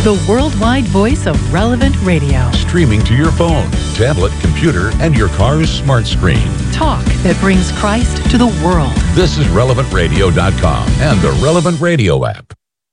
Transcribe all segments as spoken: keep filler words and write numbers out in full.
the worldwide voice of Relevant Radio. Streaming to your phone, tablet, computer, and your car's smart screen. Talk that brings Christ to the world. This is relevant radio dot com and the Relevant Radio app.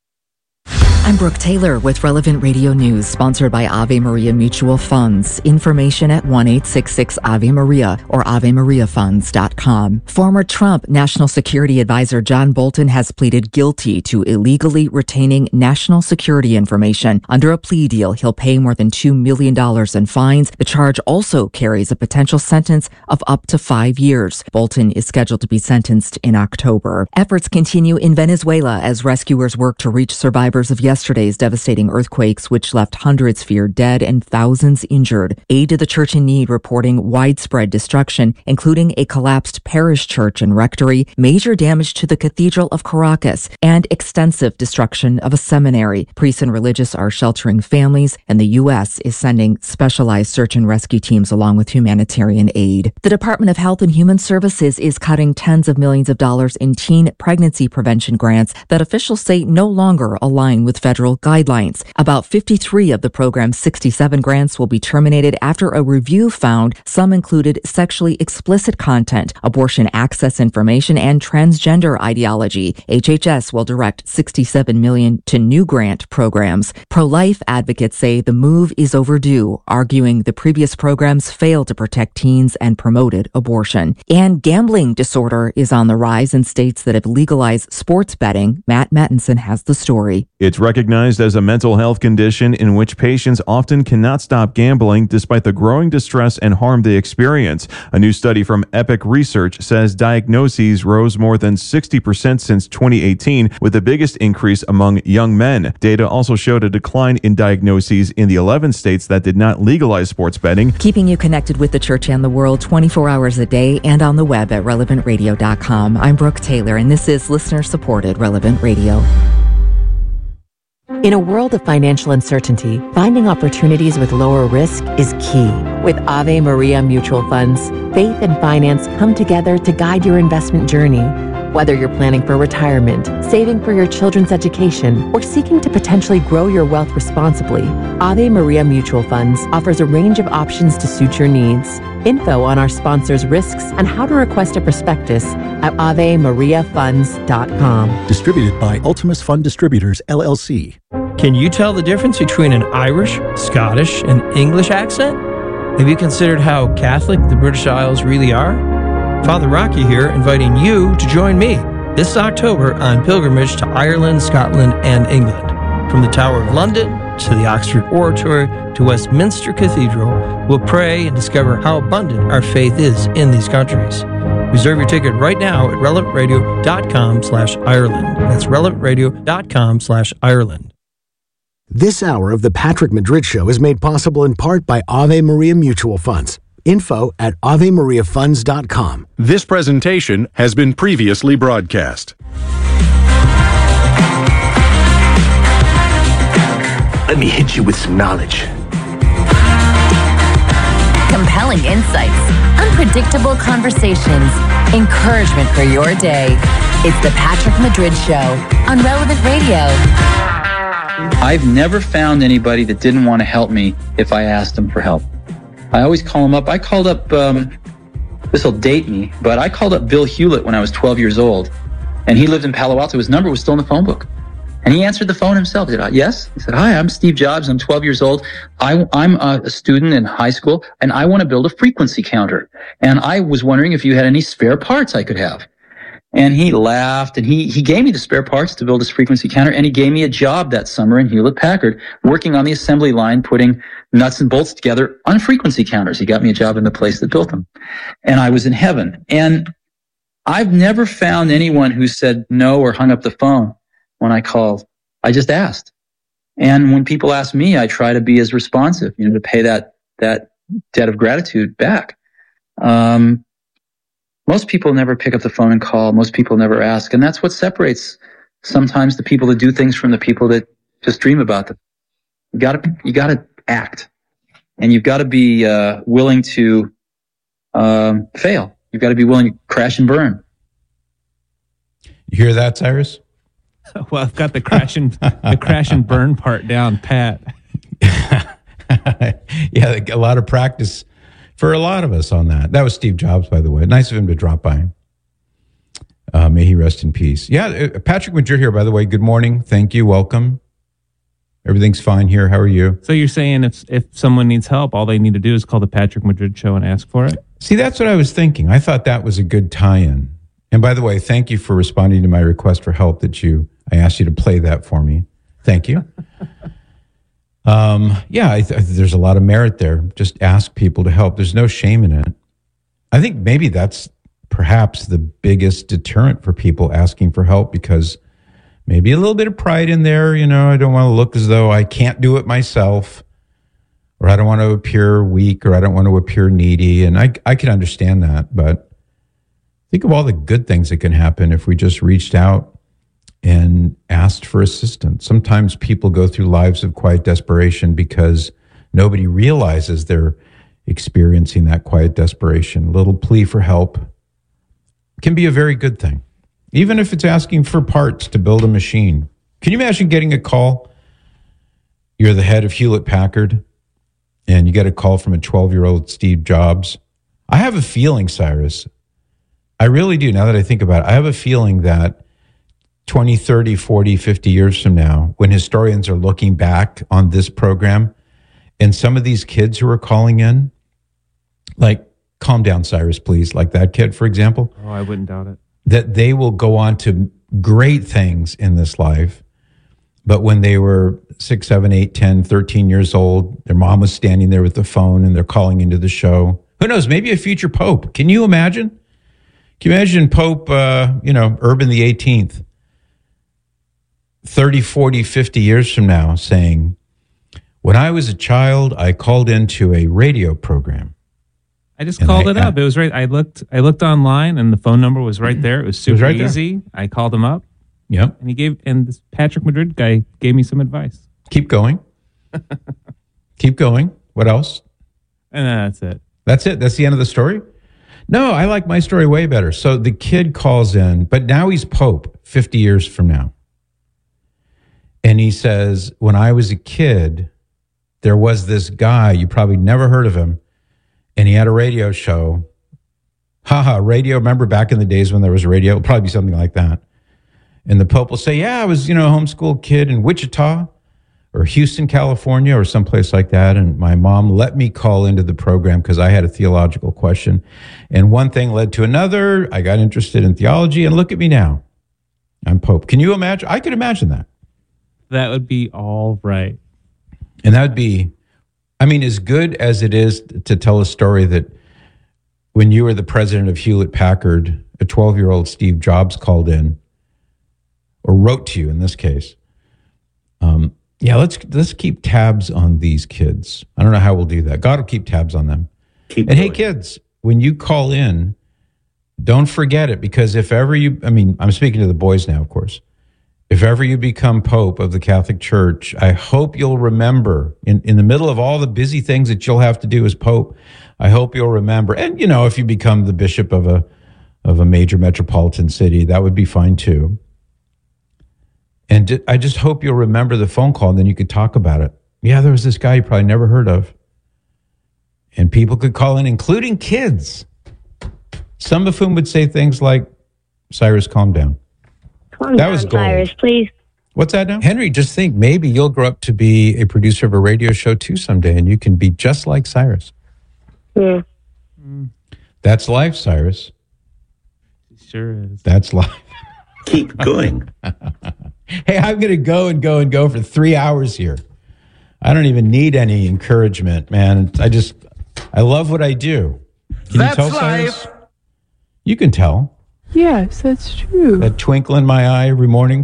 I'm Brooke Taylor with Relevant Radio News, sponsored by Ave Maria Mutual Funds. Information at one eight six six Ave Maria or ave maria funds dot com. Former Trump National Security Advisor John Bolton has pleaded guilty to illegally retaining national security information. Under a plea deal, he'll pay more than two million dollars in fines. The charge also carries a potential sentence of up to five years. Bolton is scheduled to be sentenced in October. Efforts continue in Venezuela as rescuers work to reach survivors of yesterday's devastating earthquakes, which left hundreds feared dead and thousands injured. Aid to the Church in Need reporting widespread destruction, including a collapsed parish church and rectory, major damage to the Cathedral of Caracas, and extensive destruction of a seminary. Priests and religious are sheltering families, and the U S is sending specialized search and rescue teams along with humanitarian aid. The Department of Health and Human Services is cutting tens of millions of dollars in teen pregnancy prevention grants that officials say no longer align with federal guidelines. About fifty-three of the program's sixty-seven grants will be terminated after a review found some included sexually explicit content, abortion access information, and transgender ideology. H H S will direct sixty-seven million dollars to new grant programs. Pro-life advocates say the move is overdue, arguing the previous programs failed to protect teens and promoted abortion. And gambling disorder is on the rise in states that have legalized sports betting. Matt Mattinson has the story. It's recognized as a mental health condition in which patients often cannot stop gambling despite the growing distress and harm they experience. A new study from Epic Research says diagnoses rose more than sixty percent since twenty eighteen, with the biggest increase among young men. Data also showed a decline in diagnoses in the eleven states that did not legalize sports betting. Keeping you connected with the church and the world twenty-four hours a day and on the web at relevant radio dot com. I'm Brooke Taylor, and this is listener-supported Relevant Radio. In a world of financial uncertainty, finding opportunities with lower risk is key. With Ave Maria Mutual Funds, faith and finance come together to guide your investment journey. Whether you're planning for retirement, saving for your children's education, or seeking to potentially grow your wealth responsibly, Ave Maria Mutual Funds offers a range of options to suit your needs. Info on our sponsors' risks and how to request a prospectus at ave maria funds dot com. Distributed by Ultimus Fund Distributors, L L C. Can you tell the difference between an Irish, Scottish, and English accent? Have you considered how Catholic the British Isles really are? Father Rocky here, inviting you to join me this October on pilgrimage to Ireland, Scotland, and England. From the Tower of London to the Oxford Oratory to Westminster Cathedral, we'll pray and discover how abundant our faith is in these countries. Reserve your ticket right now at relevant radio dot com slash Ireland. That's relevant radio dot com slash Ireland. This hour of the Patrick Madrid Show is made possible in part by Ave Maria Mutual Funds. Info at ave maria funds dot com. This presentation has been previously broadcast. Let me hit you with some knowledge. Compelling insights, unpredictable conversations, encouragement for your day. It's the Patrick Madrid Show on Relevant Radio. I've never found anybody that didn't want to help me if I asked them for help. I always call them up. I called up, um, this will date me, but I called up Bill Hewlett when I was twelve years old, and he lived in Palo Alto. His number was still in the phone book. And he answered the phone himself. He said, yes? He said, hi, I'm Steve Jobs. I'm twelve years old. I, I'm a student in high school, and I want to build a frequency counter. And I was wondering if you had any spare parts I could have. And he laughed, and he, he gave me the spare parts to build this frequency counter, and he gave me a job that summer in Hewlett-Packard, working on the assembly line, putting nuts and bolts together on frequency counters. He got me a job in the place that built them. And I was in heaven. And I've never found anyone who said no or hung up the phone when I called. I just asked. And when people ask me, I try to be as responsive, you know, to pay that, that debt of gratitude back. Um, most people never pick up the phone and call. Most people never ask. And that's what separates sometimes the people that do things from the people that just dream about them. You gotta, you gotta act. And you've got to be, uh, willing to, um, fail. You've got to be willing to crash and burn. You hear that, Cyrus? Well, I've got the crash and the crash and burn part down pat. Yeah, a lot of practice for a lot of us on that. That was Steve Jobs, by the way. Nice of him to drop by. Uh, may he rest in peace. Yeah, uh, Patrick Madrid here, by the way. Good morning. Thank you. Welcome. Everything's fine here. How are you? So you're saying if if someone needs help, all they need to do is call the Patrick Madrid Show and ask for it? See, that's what I was thinking. I thought that was a good tie-in. And by the way, thank you for responding to my request for help that you, I asked you to play that for me. Thank you. um, yeah, I th- there's a lot of merit there. Just ask people to help. There's no shame in it. I think maybe that's perhaps the biggest deterrent for people asking for help, because maybe a little bit of pride in there. You know, I don't want to look as though I can't do it myself, or I don't want to appear weak, or I don't want to appear needy. And I, I can understand that, but think of all the good things that can happen if we just reached out and asked for assistance. Sometimes people go through lives of quiet desperation because nobody realizes they're experiencing that quiet desperation. A little plea for help can be a very good thing, even if it's asking for parts to build a machine. Can you imagine getting a call? You're the head of Hewlett Packard, and you get a call from a twelve-year-old Steve Jobs. I have a feeling, Cyrus, I really do, now that I think about it, I have a feeling that twenty, thirty, forty, fifty years from now, when historians are looking back on this program, and some of these kids who are calling in, like, calm down, Cyrus, please, like that kid, for example. Oh, I wouldn't doubt it. That they will go on to great things in this life. But when they were six, seven, eight, ten, thirteen years old, their mom was standing there with the phone and they're calling into the show. Who knows, maybe a future pope. Can you imagine? Can you imagine Pope, uh, you know, Urban the eighteenth, thirty, forty, fifty years from now saying, when I was a child, I called into a radio program. I just called I, it up. I, it was right. I looked I looked online and the phone number was right there. It was super it was right easy. There. I called him up. Yep. And he gave, and this Patrick Madrid guy gave me some advice. Keep going. Keep going. What else? And then that's it. That's it. That's the end of the story? No, I like my story way better. So the kid calls in, but now he's Pope fifty years from now. And he says, when I was a kid, there was this guy, you probably never heard of him, and he had a radio show. Haha, radio. Remember back in the days when there was a radio? It'll probably be something like that. And the Pope will say, yeah, I was, you know, a homeschool kid in Wichita or Houston, California, or someplace like that. And my mom let me call into the program because I had a theological question. And one thing led to another. I got interested in theology, and look at me now. I'm Pope. Can you imagine? I could imagine that. That would be all right. And that would be, I mean, as good as it is to tell a story that when you were the president of Hewlett Packard, a twelve-year-old Steve Jobs called in, or wrote to you in this case. Um, yeah, let's let's keep tabs on these kids. I don't know how we'll do that. God will keep tabs on them. Keep and going. Hey, kids, when you call in, don't forget it, because if ever you, I mean, I'm speaking to the boys now, of course. If ever you become Pope of the Catholic Church, I hope you'll remember, in, in the middle of all the busy things that you'll have to do as Pope, I hope you'll remember. And, you know, if you become the bishop of a of a major metropolitan city, that would be fine too. And I just hope you'll remember the phone call, and then you could talk about it. Yeah, there was this guy you probably never heard of. And people could call in, including kids, some of whom would say things like, Cyrus, calm down. Calm that down, was gold. Cyrus, please. What's that now? Henry, just think, maybe you'll grow up to be a producer of a radio show too someday, and you can be just like Cyrus. Yeah. That's life, Cyrus. It sure is. That's life. Keep going. Hey, I'm going to go and go and go for three hours here. I don't even need any encouragement, man. I just, I love what I do. Can That's you tell, life. Cyrus? You can tell. Yes, that's true. That twinkle in my eye every morning.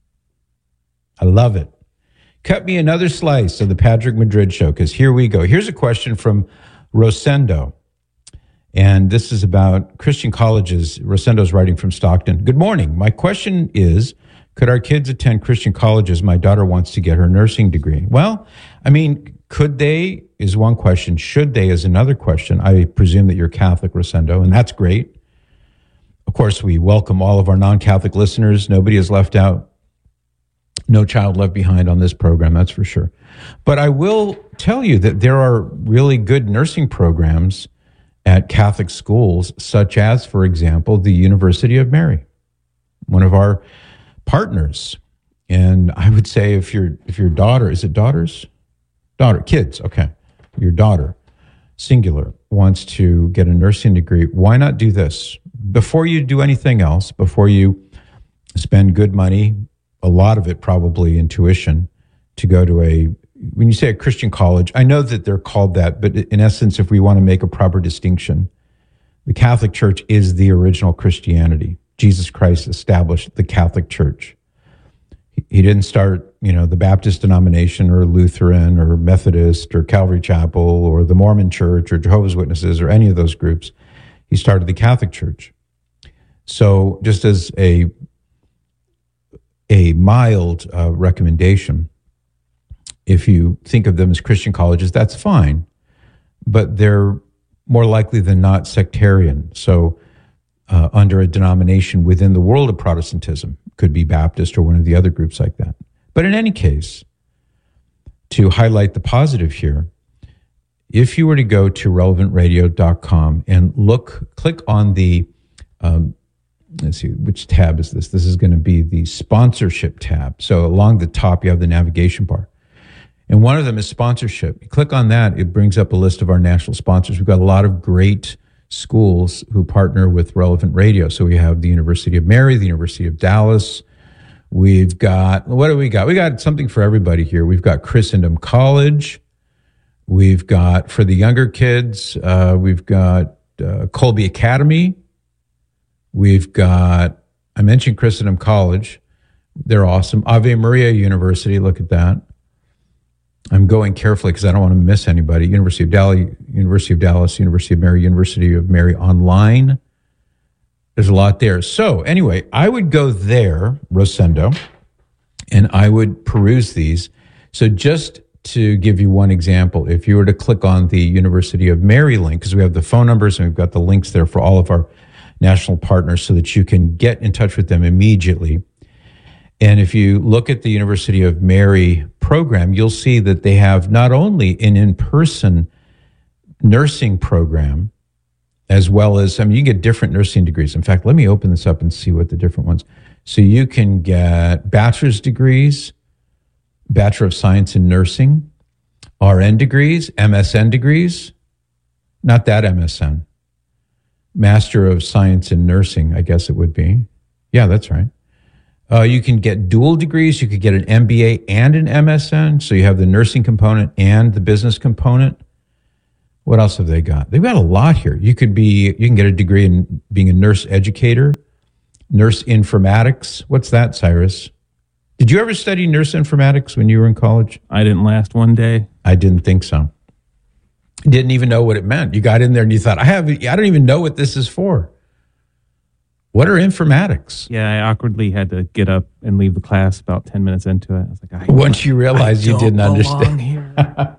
I love it. Cut me another slice of the Patrick Madrid Show, because here we go. Here's a question from Rosendo. And this is about Christian colleges. Rosendo's writing from Stockton. Good morning. My question is, could our kids attend Christian colleges? My daughter wants to get her nursing degree. Well, I mean, could they is one question. Should they is another question. I presume that you're Catholic, Rosendo, and that's great. Of course, we welcome all of our non-Catholic listeners. Nobody is left out. No child left behind on this program, that's for sure. But I will tell you that there are really good nursing programs at Catholic schools, such as, for example, the University of Mary, one of our partners. And I would say if your if your daughter, is it daughters? Daughter, kids, okay. Your daughter, singular, wants to get a nursing degree, why not do this? Before you do anything else, before you spend good money, a lot of it probably in tuition, to go to a, when you say a Christian college, I know that they're called that, but in essence, if we want to make a proper distinction, the Catholic Church is the original Christianity. Jesus Christ established the Catholic Church. He didn't start, you know, the Baptist denomination or Lutheran or Methodist or Calvary Chapel or the Mormon Church or Jehovah's Witnesses or any of those groups. He started the Catholic Church. So just as a a mild uh, recommendation, if you think of them as Christian colleges, that's fine, but they're more likely than not sectarian. So uh, under a denomination within the world of Protestantism, could be Baptist or one of the other groups like that. But in any case, to highlight the positive here, if you were to go to relevant radio dot com and look, click on the, um, let's see, which tab is this? This is going to be the sponsorship tab. So along the top, you have the navigation bar. And one of them is sponsorship. You click on that, it brings up a list of our national sponsors. We've got a lot of great schools who partner with Relevant Radio. So we have the University of Mary, the University of Dallas. We've got, what do we got? We got something for everybody here. We've got Christendom College. We've got, for the younger kids, uh, we've got uh, Colby Academy. We've got, I mentioned Christendom College. They're awesome. Ave Maria University, look at that. I'm going carefully because I don't want to miss anybody. University of Dallas, University of Dallas, University of Mary, University of Mary Online. There's a lot there. So anyway, I would go there, Rosendo, and I would peruse these. So just to give you one example, if you were to click on the University of Mary link, because we have the phone numbers and we've got the links there for all of our national partners so that you can get in touch with them immediately. And if you look at the University of Mary program, you'll see that they have not only an in-person nursing program, as well as, I mean, you get different nursing degrees. In fact, let me open this up and see what the different ones. So you can get bachelor's degrees, Bachelor of Science in Nursing, R N degrees, M S N degrees, not that M S N, Master of Science in Nursing, I guess it would be. Yeah, that's right. Uh, you can get dual degrees. You could get an M B A and an M S N. So you have the nursing component and the business component. What else have they got? They've got a lot here. You could be, you can get a degree in being a nurse educator, nurse informatics. What's that, Cyrus? Did you ever study nurse informatics when you were in college? I didn't last one day. I didn't think so. Didn't even know what it meant. You got in there and you thought, I have, I don't even know what this is for. What are informatics? Yeah, I awkwardly had to get up and leave the class about ten minutes into it. I was like, I Once you realized you didn't understand. Here.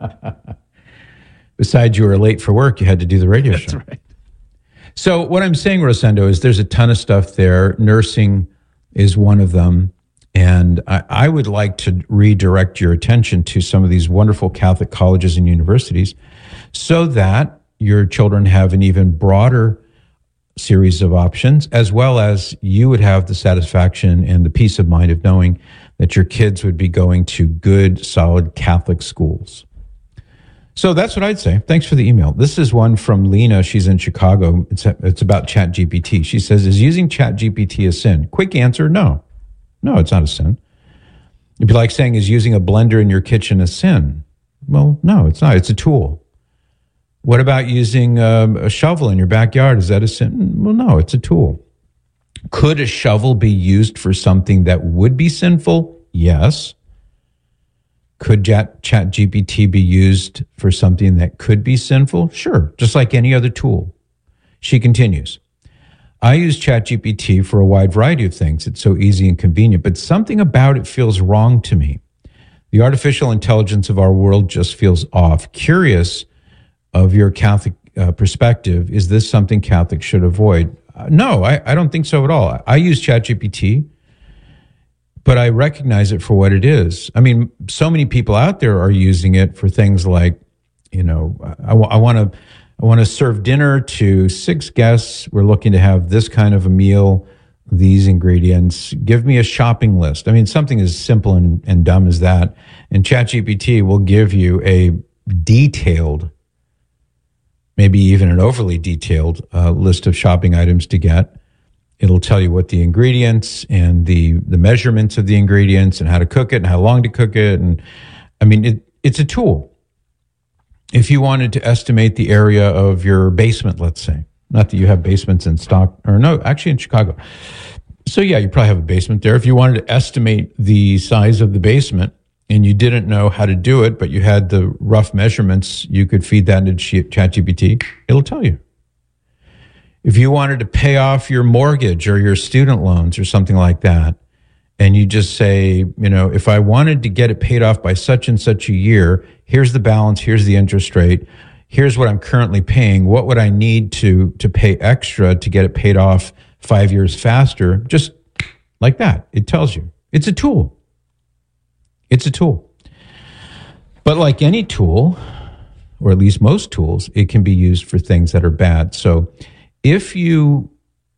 Besides, you were late for work. You had to do the radio That's show. Right. So what I'm saying, Rosendo, is there's a ton of stuff there. Nursing is one of them. And I, I would like to redirect your attention to some of these wonderful Catholic colleges and universities so that your children have an even broader series of options, as well as you would have the satisfaction and the peace of mind of knowing that your kids would be going to good, solid Catholic schools. So that's what I'd say. Thanks for the email. This is one from Lena. She's in Chicago. It's, it's about ChatGPT. She says, is using ChatGPT a sin? Quick answer, no. No, it's not a sin. It'd be like saying, is using a blender in your kitchen a sin? Well, no, it's not. It's a tool. What about using um, a shovel in your backyard? Is that a sin? Well, no, it's a tool. Could a shovel be used for something that would be sinful? Yes. Could Chat ChatGPT be used for something that could be sinful? Sure, just like any other tool. She continues, I use ChatGPT for a wide variety of things. It's so easy and convenient, but something about it feels wrong to me. The artificial intelligence of our world just feels off. Curious of your Catholic uh, perspective, is this something Catholics should avoid? Uh, no, I, I don't think so at all. I, I use ChatGPT, but I recognize it for what it is. I mean, so many people out there are using it for things like, you know, I, I want to I want to serve dinner to six guests. We're looking to have this kind of a meal, these ingredients. Give me a shopping list. I mean, something as simple and, and dumb as that. And ChatGPT will give you a detailed, maybe even an overly detailed uh, list of shopping items to get. It'll tell you what the ingredients and the the measurements of the ingredients and how to cook it and how long to cook it. And I mean, it, it's a tool. If you wanted to estimate the area of your basement, let's say, not that you have basements in stock, or no, actually in Chicago. So yeah, you probably have a basement there. If you wanted to estimate the size of the basement and you didn't know how to do it, but you had the rough measurements, you could feed that into ChatGPT. It'll tell you. If you wanted to pay off your mortgage or your student loans or something like that, and you just say, you know, if I wanted to get it paid off by such and such a year, here's the balance, here's the interest rate, here's what I'm currently paying, what would I need to to pay extra to get it paid off five years faster? Just like that. It tells you. It's a tool. It's a tool. But like any tool, or at least most tools, it can be used for things that are bad. So if you,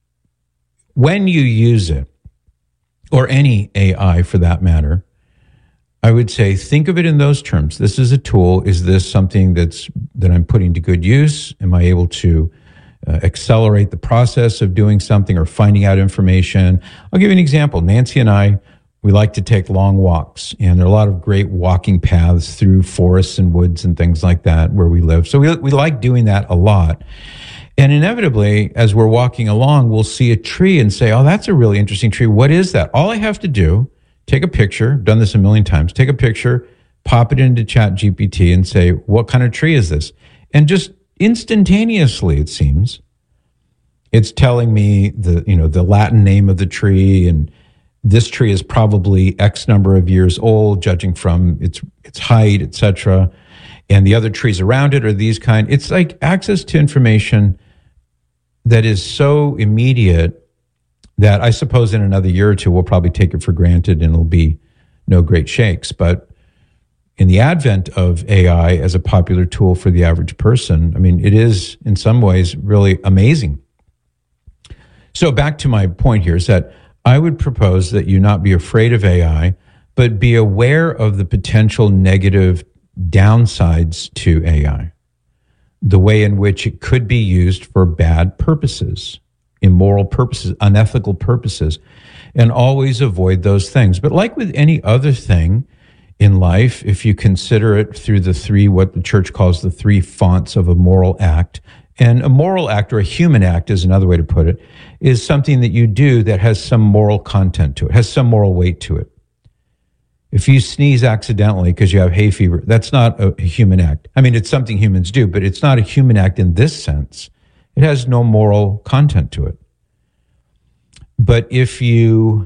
when you use it, or any A I for that matter, I would say, think of it in those terms. This is a tool. Is this something that's that I'm putting to good use? Am I able to uh, accelerate the process of doing something or finding out information? I'll give you an example. Nancy and I, we like to take long walks, and there are a lot of great walking paths through forests and woods and things like that where we live. So we we like doing that a lot. And inevitably, as we're walking along, we'll see a tree and say, oh, that's a really interesting tree. What is that? All I have to do, take a picture, done this a million times, take a picture, pop it into ChatGPT and say, what kind of tree is this? And just instantaneously, it seems, it's telling me the, you know, the Latin name of the tree, and this tree is probably X number of years old, judging from its its height, et cetera. And the other trees around it are these kind. It's like access to information that is so immediate that I suppose in another year or two, we'll probably take it for granted and it'll be no great shakes. But in the advent of A I as a popular tool for the average person, I mean, it is in some ways really amazing. So back to my point here is that I would propose that you not be afraid of A I, but be aware of the potential negative downsides to A I, the way in which it could be used for bad purposes, immoral purposes, unethical purposes, and always avoid those things. But like with any other thing in life, if you consider it through the three, what the church calls the three fonts of a moral act, and a moral act, or a human act is another way to put it, is something that you do that has some moral content to it, has some moral weight to it. If you sneeze accidentally because you have hay fever, that's not a human act. I mean, it's something humans do, but it's not a human act in this sense. It has no moral content to it. But if you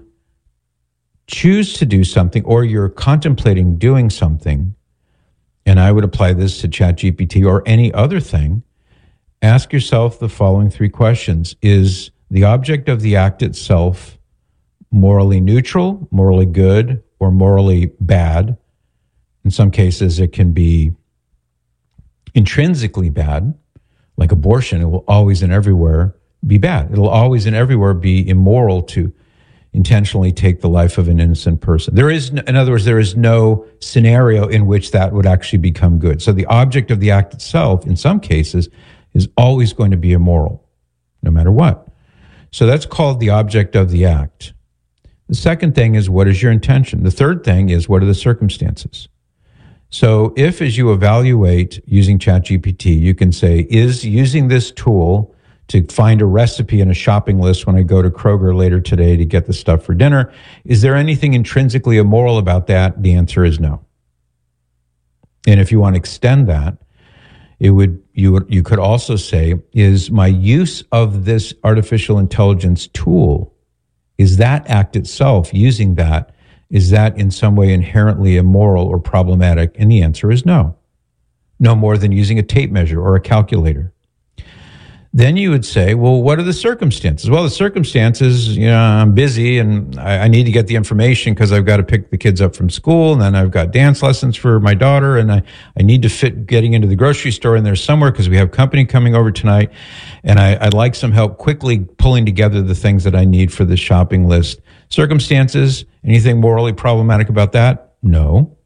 choose to do something, or you're contemplating doing something, and I would apply this to ChatGPT or any other thing, ask yourself the following three questions. Is the object of the act itself morally neutral, morally good, or morally bad? In some cases, it can be intrinsically bad, like abortion. It will always and everywhere be bad. It'll always and everywhere be immoral to intentionally take the life of an innocent person. There is, in other words, there is no scenario in which that would actually become good. So the object of the act itself, in some cases, is always going to be immoral, no matter what. So that's called the object of the act. The second thing is, what is your intention? The third thing is, what are the circumstances? So if, as you evaluate using ChatGPT, you can say, is using this tool to find a recipe and a shopping list when I go to Kroger later today to get the stuff for dinner, is there anything intrinsically immoral about that? The answer is no. And if you want to extend that, it would you would, you could also say, is my use of this artificial intelligence tool, is that act itself, using that, is that in some way inherently immoral or problematic? And the answer is no. No more than using a tape measure or a calculator. then you would say, well, what are the circumstances? Well, the circumstances, you know, I'm busy and I, I need to get the information because I've got to pick the kids up from school, and then I've got dance lessons for my daughter, and I, I need to fit getting into the grocery store in there somewhere because we have company coming over tonight, and I, I'd like some help quickly pulling together the things that I need for the shopping list. Circumstances, anything morally problematic about that? No.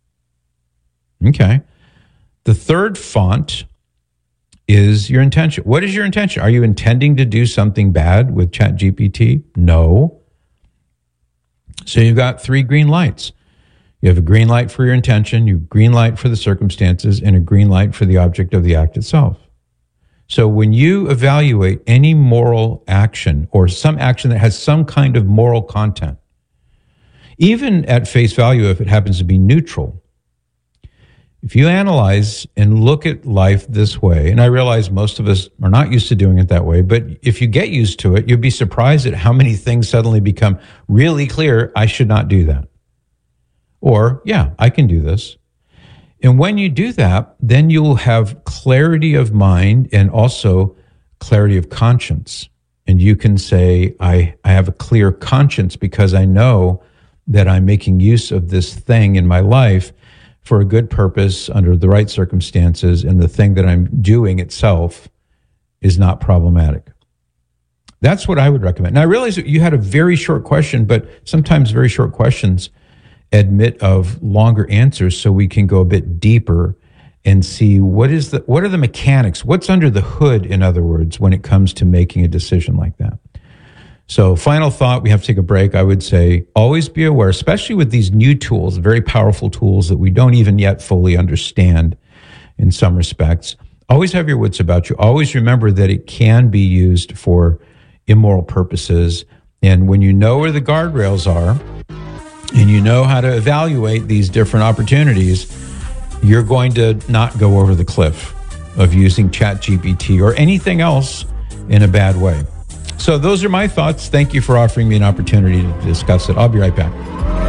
Okay. The third font is your intention. What is your intention? Are you intending to do something bad with ChatGPT? No. So you've got three green lights. You have a green light for your intention, you have a green light for the circumstances, and a green light for the object of the act itself. So when you evaluate any moral action or some action that has some kind of moral content, even at face value, if it happens to be neutral, if you analyze and look at life this way, and I realize most of us are not used to doing it that way, but if you get used to it, you'll be surprised at how many things suddenly become really clear. I should not do that. Or, yeah, I can do this. And when you do that, then you'll have clarity of mind and also clarity of conscience. And you can say, I, I have a clear conscience because I know that I'm making use of this thing in my life for a good purpose under the right circumstances, and the thing that I'm doing itself is not problematic. That's what I would recommend. Now, I realize that you had a very short question, but sometimes very short questions admit of longer answers, so we can go a bit deeper and see what is the what are the mechanics, what's under the hood, in other words, when it comes to making a decision like that. So final thought, we have to take a break. I would say always be aware, especially with these new tools, very powerful tools that we don't even yet fully understand in some respects. Always have your wits about you. Always remember that it can be used for immoral purposes. And when you know where the guardrails are and you know how to evaluate these different opportunities, you're going to not go over the cliff of using ChatGPT or anything else in a bad way. So those are my thoughts. Thank you for offering me an opportunity to discuss it. I'll be right back.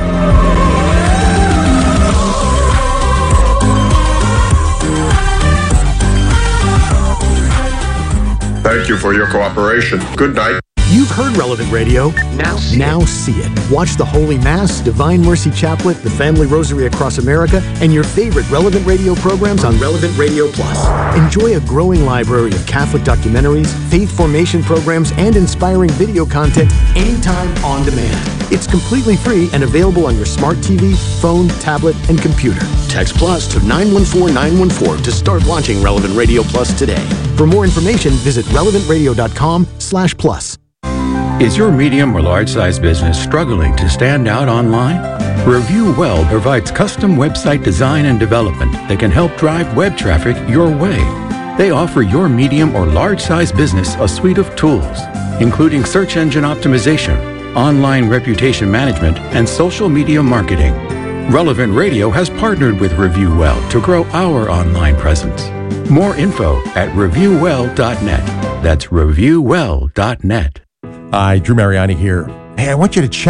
Thank you for your cooperation. Good night. You've heard Relevant Radio. Now see, now see it. Watch the Holy Mass, Divine Mercy Chaplet, the Family Rosary Across America, and your favorite Relevant Radio programs on Relevant Radio Plus. Enjoy a growing library of Catholic documentaries, faith formation programs, and inspiring video content anytime on demand. It's completely free and available on your smart T V, phone, tablet, and computer. Text Plus to nine one four nine one four to start watching Relevant Radio Plus today. For more information, visit relevant radio dot com slash plus. Is your medium or large-size business struggling to stand out online? Review Well provides custom website design and development that can help drive web traffic your way. They offer your medium or large-size business a suite of tools, including search engine optimization, online reputation management, and social media marketing. Relevant Radio has partnered with Review Well to grow our online presence. More info at review well dot net. That's review well dot net. Hi, Drew Mariani here. Hey, I want you to check